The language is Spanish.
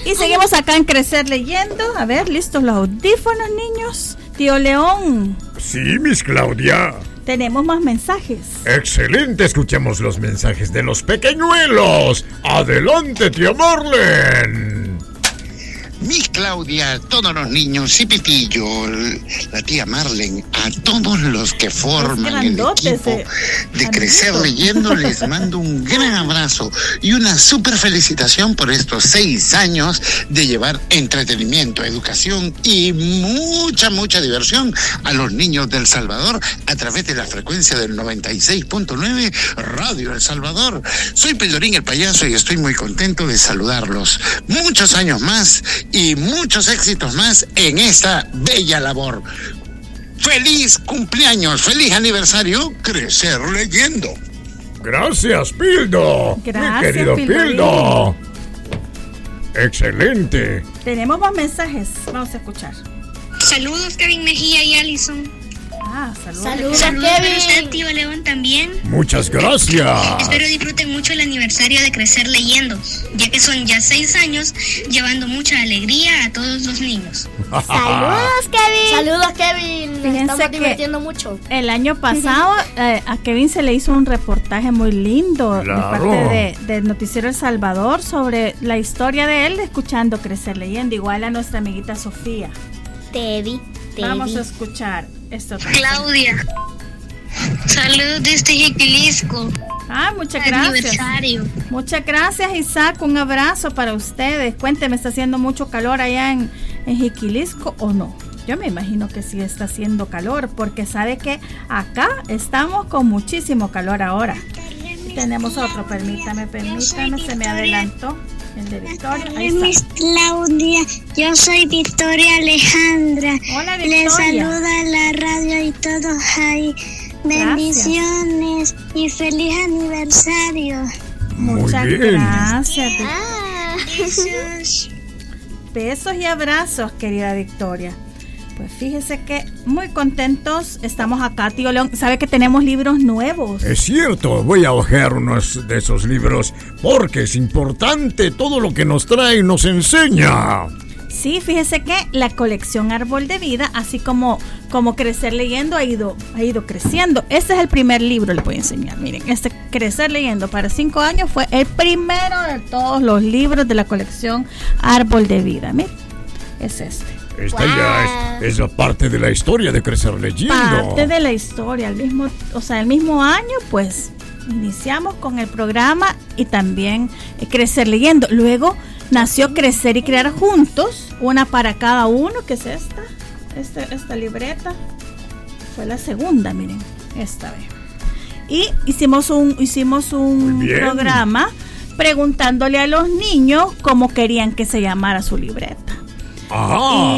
Y seguimos acá en Crecer Leyendo. A ver, ¿listos los audífonos, niños? Tío León. Sí, Miss Claudia. Tenemos más mensajes. Excelente, escuchemos los mensajes de los pequeñuelos. Adelante, tío Marlen. Miss Claudia, todos los niños y Pitillo, la tía Marlen, a todos los que forman el equipo de Crecer Leyendo, les mando un gran abrazo y una súper felicitación por estos 6 años de llevar entretenimiento, educación y mucha diversión a los niños del Salvador a través de la frecuencia del 96.9 Radio El Salvador. Soy Peldorín el Payaso y estoy muy contento de saludarlos. Muchos años más y muchos éxitos más en esta bella labor. ¡Feliz cumpleaños! ¡Feliz aniversario! Crecer Leyendo. Gracias, Pildo. Gracias, mi querido Pildo. Excelente. Tenemos más mensajes. Vamos a escuchar. Saludos, Kevin Mejía y Allison. Saludos Kevin. Para usted, tío León, también. Muchas gracias. Espero disfruten mucho el aniversario de Crecer Leyendo, ya que son ya 6 años llevando mucha alegría a todos los niños. Saludos, Kevin. Saludos, Kevin. Fíjense Estamos que divirtiendo mucho. El año pasado a Kevin se le hizo un reportaje muy lindo de parte del Noticiero El Salvador sobre la historia de él escuchando Crecer Leyendo, igual a nuestra amiguita Sofía. Teddy. Vamos a escuchar esto. Claudia, saludos desde Jiquilisco. Muchas gracias. Aniversario. Muchas gracias, Isaac. Un abrazo para ustedes. Cuénteme, ¿está haciendo mucho calor allá en Jiquilisco o no? Yo me imagino que sí está haciendo calor, porque sabe que acá estamos con muchísimo calor ahora. Tenemos otro, permítame, se me adelantó. El de Victoria. Miss Claudia, yo soy Victoria Alejandra. Hola, Victoria. Les saluda la radio y todos ahí. Bendiciones y feliz aniversario. Muchas gracias. Besos y abrazos, querida Victoria. Pues fíjese que muy contentos estamos acá, tío León. ¿Sabe que tenemos libros nuevos? Es cierto, voy a hojear unos de esos libros porque es importante todo lo que nos trae y nos enseña. Sí, fíjese que la colección Árbol de Vida, así como Crecer Leyendo, ha ido creciendo. Este es el primer libro, les voy a enseñar. Miren, este Crecer Leyendo para 5 años fue el primero de todos los libros de la colección Árbol de Vida. Miren, es este. Esta ya es la parte de la historia de Crecer Leyendo. Parte de la historia, el mismo año, pues iniciamos con el programa y también Crecer Leyendo. Luego nació Crecer y Crear Juntos, una para cada uno, que es esta libreta. Fue la segunda, miren, esta vez. Y hicimos un programa preguntándole a los niños cómo querían que se llamara su libreta.